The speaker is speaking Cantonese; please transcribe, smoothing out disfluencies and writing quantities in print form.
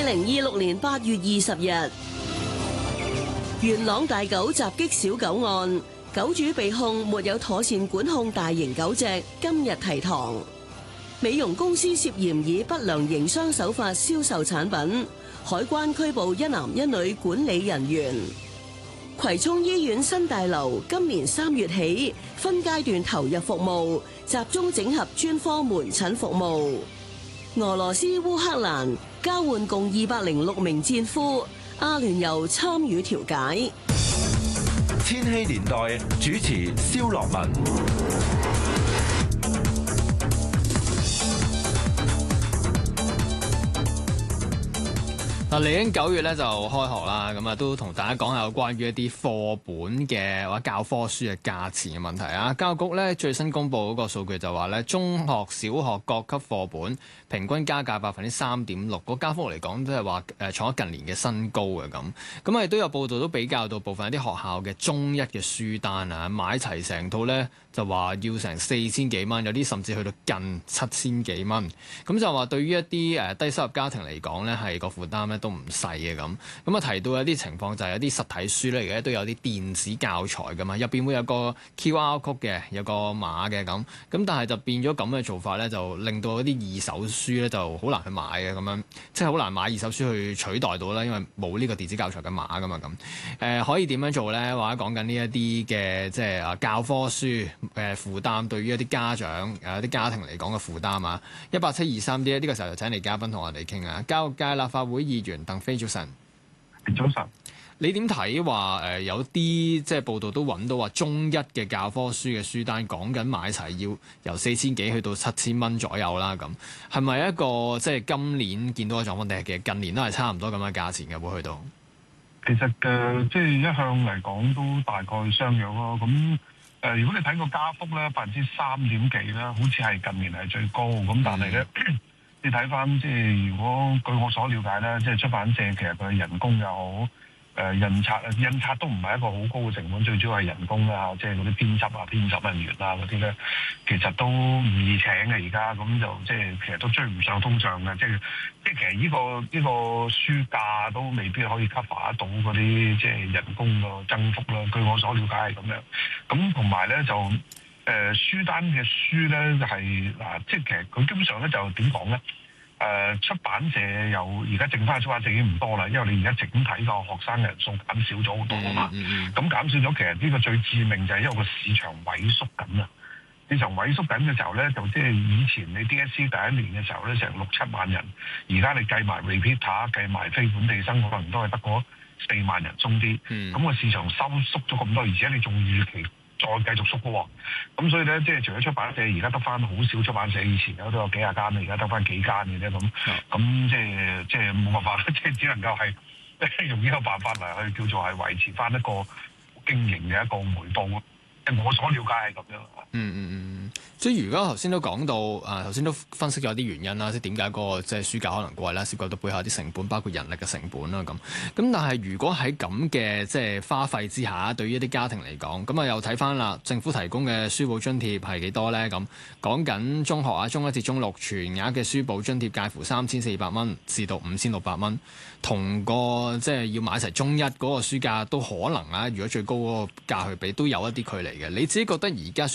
2026年8月20日，元朗大狗襲擊小狗案，狗主被控沒有妥善管控大型狗隻，今日提堂。美容公司涉嫌以不良營商手法銷售產品，海關拘捕一男一女管理人員。葵涌醫院新大樓今年3月起分階段投入服務，集中整合專科門診服務。俄羅斯烏克蘭交換共206名戰俘，阿聯酋參與調解。 千禧年代主持蕭樂文。 嚟緊9月咧就開學啦，咁啊都同大家講下有關於一啲課本嘅或者教科書嘅價錢嘅問題啊。教育局咧最新公布嗰個數據就話咧，中學、小學各級課本平均加價3.6%，個加幅嚟講都係話創咗近年嘅新高嘅咁。咁啊亦都有報道都比較到部分一啲學校嘅中一嘅書單啊，買齊成套咧就話要成4000幾蚊，有啲甚至去到近7000幾蚊。咁就話對於一啲低收入家庭嚟講咧，係個負擔咧都唔細嘅咁。咁啊提到有啲情況就係有啲實體書咧，而家都有啲電子教材噶嘛，入邊會有個 QR code 嘅，有個碼嘅咁。咁但係就變咗咁嘅做法咧，就令到一啲二手書咧就好難去買嘅咁樣，即係好難買二手書去取代到啦，因為冇呢個電子教材嘅碼噶嘛咁。可以點樣做咧？或者講緊呢一啲嘅即係教科書負擔對於一啲家長一啲家庭嚟講嘅負擔啊，18723D呢個時候就請嚟嘉賓同我哋傾啊。教育界立法會議員鄧飛，早晨。 早晨。 你點睇話有啲即係報道都揾到話中一嘅教科書嘅書單講緊買齊要由4000幾去到7000蚊左右啦咁，係咪一個即係今年見到嘅狀況？定係其實近年都係差唔多咁嘅價錢嘅會去到？ 其實即係一向嚟講都大概相若咯。咁如果你睇個加幅咧3.幾啦，好似係近年係最高。咁但係咧，你睇翻即係如果據我所了解咧，即係出版社其實佢人工又好。印刷都唔係一個好高嘅成本，最主要係人工啦，即係嗰啲編輯啊、編輯人員啊嗰啲咧，其實都唔易請嘅而家，咁就即係其實都追唔上通脹嘅，即係其實呢個書價都未必可以 cover 得到嗰啲即係人工個增幅啦。據我所了解係咁樣，咁同埋咧就書單嘅書咧係即係其實佢基本上咧就點講咧？出版社有而家剩翻嘅出版社已經唔多啦，因為你而家整體個學生人數減少咗好多啊嘛。咁減少咗，其實呢個最致命就係因為個市場萎縮緊啊。市場萎縮緊嘅時候咧，就即係以前你 DSE 第一年嘅時候咧，成6-7萬人，而家你計埋 repeater 計埋非本地生，可能都係得嗰4萬人鬆啲。咁個市場收縮咗咁多，而且你仲預期再繼續縮嘅喎，咁所以咧，即係除咗出版社，而家得翻好少出版社，以前都有幾廿間，而家得翻幾間嘅啫。咁即係冇辦法啦，即係只能夠係用呢個辦法嚟去叫做係維持翻一個經營嘅一個回報。我所了解係咁樣。 即係如果頭先都講到頭先都分析咗啲原因啦，即係點解個即係書價可能貴啦，涉及到背後啲成本，包括人力嘅成本啦咁。咁但係如果喺咁嘅即係花費之下，對於一啲家庭嚟講，咁又睇翻啦，政府提供嘅書簿津貼係幾多咧？咁講緊中學中一至中六全額嘅書簿津貼介乎3400蚊至到5600蚊，同個即係要買齊中一嗰個書價都可能如果最高嗰個價去比都有一啲距離嘅。你自己覺得而家